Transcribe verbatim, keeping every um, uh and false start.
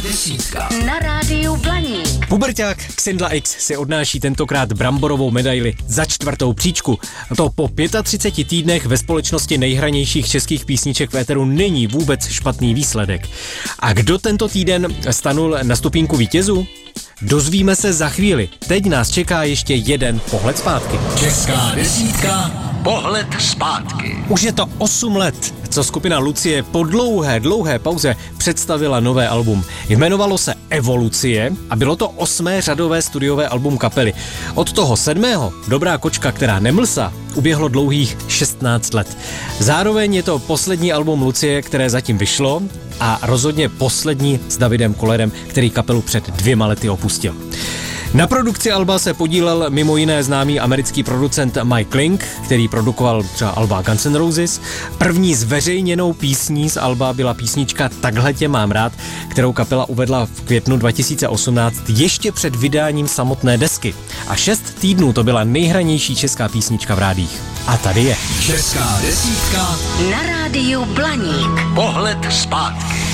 desítka na rádiu Blaník. Puberťák Xindla X si odnáší tentokrát bramborovou medaili za čtvrtou příčku. To po třiceti pěti týdnech ve společnosti nejhranějších českých písniček v éteru není vůbec špatný výsledek. A kdo tento týden stanul na stupínku vítězů? Dozvíme se za chvíli. Teď nás čeká ještě jeden pohled zpátky. Česká desítka, pohled zpátky. Už je to osm let, co skupina Lucie po dlouhé, dlouhé pauze představila nové album. Jmenovalo se Evolucie a bylo to osmé řadové studiové album kapely. Od toho sedmého, Dobrá kočka, která nemlsá, uběhlo dlouhých šestnáct let. Zároveň je to poslední album Lucie, které zatím vyšlo a rozhodně poslední s Davidem Kollerem, který kapelu před dvěma lety opustil. Na produkci alba se podílel mimo jiné známý americký producent Mike Link, který produkoval třeba alba Guns N' Roses. První zveřejněnou písní z alba byla písnička Takhle tě mám rád, kterou kapela uvedla v květnu dva tisíce osmnáct ještě před vydáním samotné desky. A šest týdnů to byla nejhranější česká písnička v rádích. A tady je. Česká desítka Na rádiu Blaník. pohled zpátky.